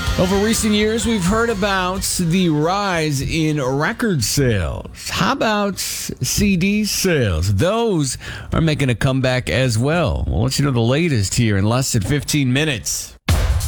Over recent years, we've heard about the rise in record sales. How about CD sales? Those are making a comeback as well. We'll let you know the latest here in less than 15 minutes.